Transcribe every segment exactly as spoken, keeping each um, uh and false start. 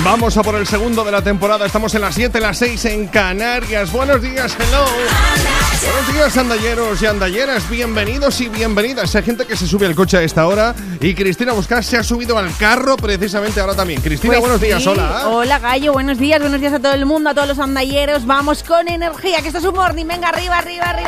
Vamos a por el segundo de la temporada. Estamos en las siete, las seis en Canarias. Buenos días, hello. Buenos días, andalleros y andalleras. Bienvenidos y bienvenidas. Hay gente que se sube al coche a esta hora. Y Cristina Buscás se ha subido al carro precisamente ahora también. Cristina, pues buenos sí. días, hola. Hola, Gallo, buenos días. Buenos días a todo el mundo, a todos los andalleros. Vamos con energía, que esto es un morning. Venga, arriba, arriba, arriba.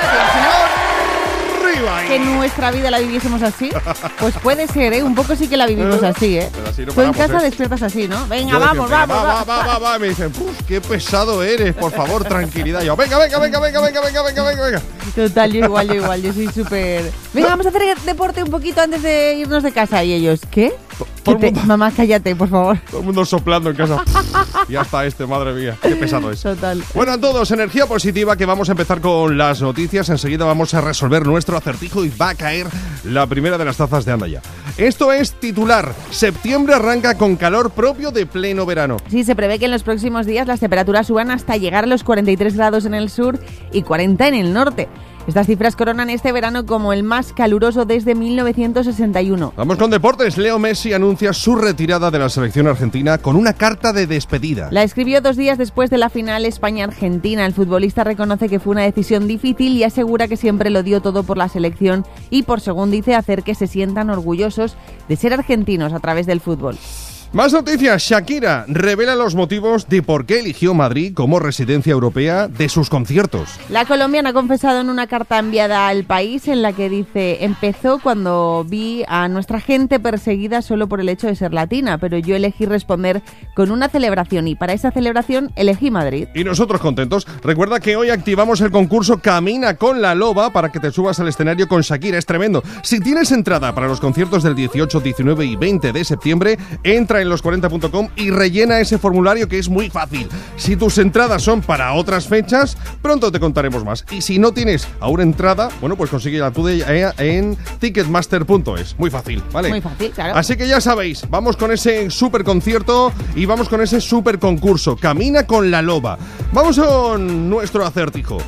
Arriba. Que nuestra vida la viviésemos así. Pues puede ser, ¿eh? Un poco sí que la vivimos así, ¿eh? Pero así no Tú en paramos, casa ¿eh? despiertas así, ¿no? Venga, Yo vamos, decía, vamos, va, vamos. va, va, va, va. Me dicen, "Puf, qué pesado eres, por favor, tranquilidad". Yo, venga, venga, venga, venga, venga, venga, venga, venga, venga. Total, yo igual, yo igual, yo soy súper... Venga, vamos a hacer deporte un poquito antes de irnos de casa. Y ellos, ¿qué? Todo ¿Qué el te- mundo- Mamá, cállate, por favor. Todo el mundo soplando en casa. Ya está este, madre mía, qué pesado es. Total. Bueno, a todos, energía positiva, que vamos a empezar con las noticias. Enseguida vamos a resolver nuestro acertijo y va a caer la primera de las tazas de Andaya. Esto es titular. Septiembre arranca con calor propio de pleno verano. Sí, se prevé que en los próximos días las temperaturas suban hasta llegar a los cuarenta y tres grados en el sur y cuarenta en el norte. Estas cifras coronan este verano como el más caluroso desde mil novecientos sesenta y uno. Vamos con deportes. Leo Messi anuncia su retirada de la selección argentina con una carta de despedida. La escribió dos días después de la final España-Argentina. El futbolista reconoce que fue una decisión difícil y asegura que siempre lo dio todo por la selección y por, según dice, hacer que se sientan orgullosos de ser argentinos a través del fútbol. Más noticias. Shakira revela los motivos de por qué eligió Madrid como residencia europea de sus conciertos. La colombiana ha confesado en una carta enviada al país en la que dice: empezó cuando vi a nuestra gente perseguida solo por el hecho de ser latina, pero yo elegí responder con una celebración y para esa celebración elegí Madrid. Y nosotros contentos. Recuerda que hoy activamos el concurso Camina con la Loba para que te subas al escenario con Shakira. Es tremendo. Si tienes entrada para los conciertos del dieciocho, diecinueve y veinte de septiembre, entra en los cuarenta punto com y rellena ese formulario que es muy fácil. Si tus entradas son para otras fechas, pronto te contaremos más. Y si no tienes aún entrada, bueno, pues consigue la tuya en ticketmaster punto es. Muy fácil, ¿vale? Muy fácil, claro. Así que ya sabéis, vamos con ese super concierto y vamos con ese super concurso. Camina con la Loba. Vamos con nuestro acertijo.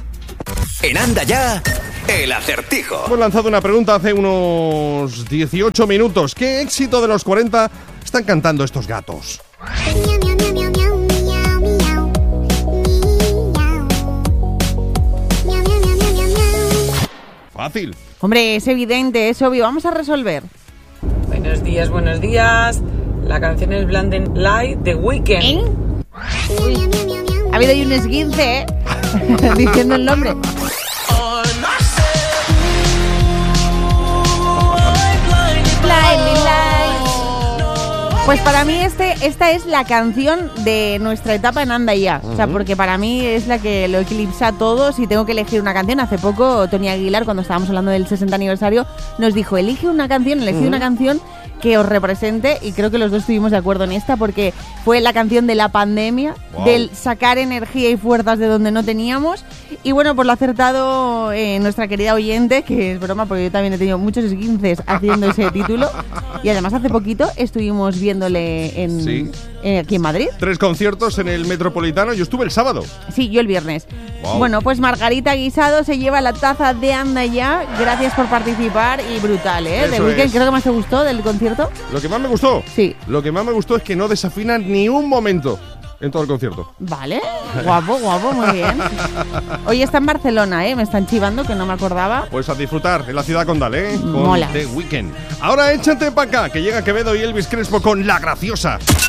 En Anda Ya, el acertijo. Hemos lanzado una pregunta hace unos dieciocho minutos. ¿Qué éxito de los cuarenta están cantando estos gatos? Fácil. Hombre, es evidente, es obvio. Vamos a resolver. Buenos días, buenos días. La canción es Blinding Light de Weekend. ¿Eh? Uy. Ha habido ahí un esguince, ¿eh? Diciendo el nombre. Blinding Lights. Pues para mí este, esta es la canción de nuestra etapa en Anda Ya. O sea, porque para mí es la que lo eclipsa todo. Si tengo que elegir una canción, hace poco Tony Aguilar, cuando estábamos hablando del sesenta aniversario, nos dijo: elige una canción, elegí una canción que os represente, y creo que los dos estuvimos de acuerdo en esta, porque fue la canción de la pandemia, wow, del sacar energía y fuerzas de donde no teníamos. Y bueno, pues lo ha acertado eh, nuestra querida oyente, que es broma porque yo también he tenido muchos esguinces haciendo ese título, y además hace poquito estuvimos viéndole en, Sí. eh, aquí en Madrid. Tres conciertos en el Metropolitano. Yo estuve el sábado. Sí, yo el viernes. Wow. Bueno, pues Margarita Guisado se lleva la taza de Anda Ya. Gracias por participar y brutal, ¿eh? Eso De Weekend, es. creo que más te gustó del concierto. Lo que más me gustó, Sí. lo que más me gustó es que no desafina ni un momento en todo el concierto. Vale, guapo, guapo, muy bien. Hoy está en Barcelona, ¿eh? Me están chivando, que no me acordaba. Pues a disfrutar en la ciudad condal, ¿eh? Con Mola. The Weeknd. Ahora échate para acá, que llega Quevedo y Elvis Crespo con La Graciosa.